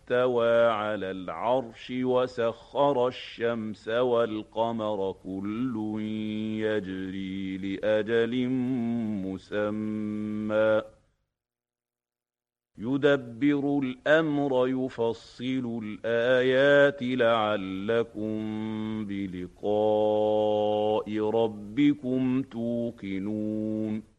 استوى على العرش وسخر الشمس والقمر كل يجري لأجل مسمى يدبر الأمر يفصل الآيات لعلكم بلقاء ربكم توقنون